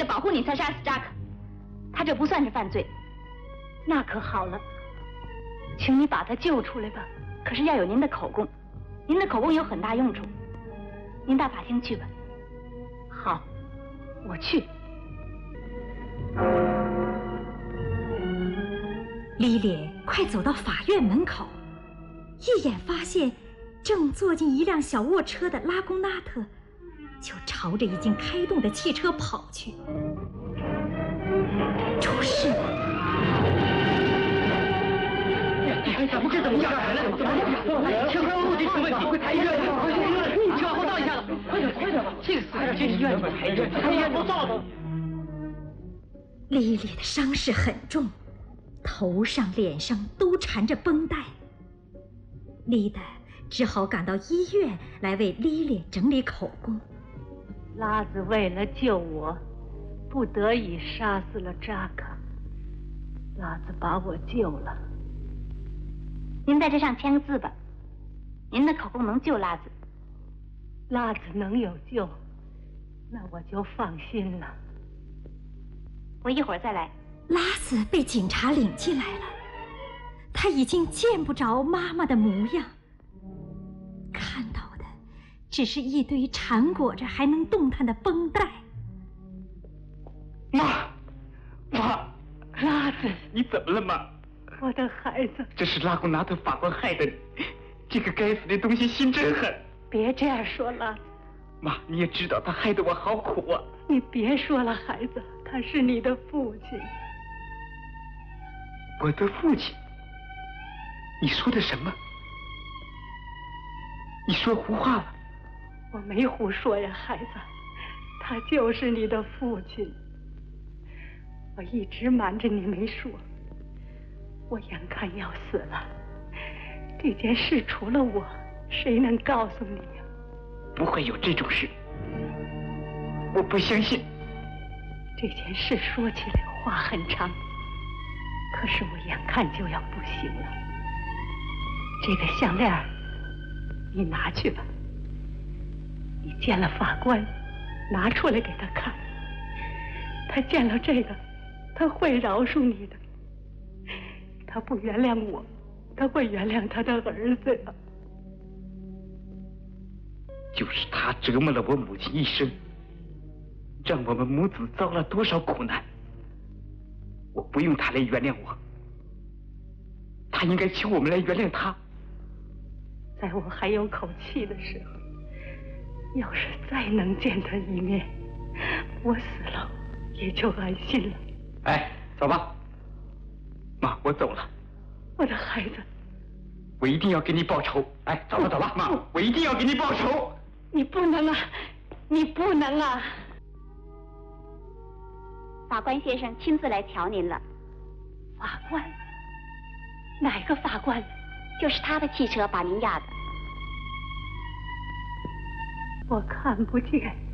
了保护你才杀死扎克，他这不算是犯罪。 那可好了，请你把他救出来吧。 可是要有您的口供，您的口供有很大用处。您到法庭去吧。 好，我去。 莉莉快走到法院门口，一眼发现正坐进一辆小卧车的拉贡纳特，就朝着已经开动的汽车跑去。出事了！ 怎么这怎么下来了？怎么前方路地出问题？快抬医院去！你往后倒一下子，快点吧！这个死人真是冤枉！抬医院都照了。 莉莉的伤势很重，头上、脸上都缠着绷带。丽达只好赶到医院来为莉莉整理口供。 拉子为了救我，不得已杀死了扎卡。拉子把我救了。 您在这上签个字吧，您的口供能救拉子。 拉子能有救，那我就放心了。 我一会儿再来。 拉子被警察领进来了，他已经见不着妈妈的模样，看到的只是一堆缠裹着还能动弹的绷带。 妈， 拉子， 你怎么了妈？ 我的孩子， 这是拉贡纳特法官害的你，这个该死的东西心真狠。 别这样说，拉子。 妈，你也知道他害得我好苦啊。 你别说了，孩子，他是你的父亲。 我的父亲？你说的什么？你说胡话了？ 我没胡说呀，孩子，他就是你的父亲。我一直瞒着你没说，我眼看要死了，这件事除了我，谁能告诉你呀？ 不会有这种事，我不相信。 这件事说起来话很长，可是我眼看就要不行了。这个项链你拿去吧，你见了法官，拿出来给他看，他见了这个，他会饶恕你的。他不原谅我，他会原谅他的儿子呀。 就是他折磨了我母亲一生，让我们母子遭了多少苦难。我不用他来原谅我，他应该求我们来原谅他。 在我还有口气的时候，要是再能见他一面，我死了也就安心了。 哎，走吧。妈，我走了。 我的孩子， 我一定要给你报仇。哎，走吧走吧，妈，我一定要给你报仇。 你不能啊，你不能啊！ 法官先生亲自来瞧您了。 法官？哪个法官？ 就是他的汽车把您压的。 我看不见。